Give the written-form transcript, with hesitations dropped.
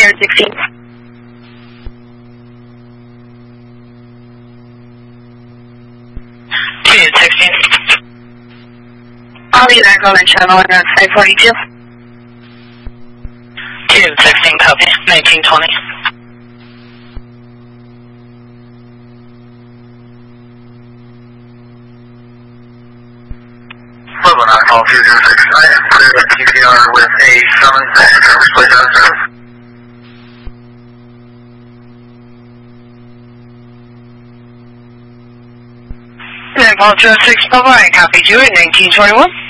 16. Unit 16. I'll be back on the channel on 542. Unit 16, copy. 1920. Level 95269, clear the PPR with a summons and service place on service. Paul 06, bye-bye, copy 2 at 1921.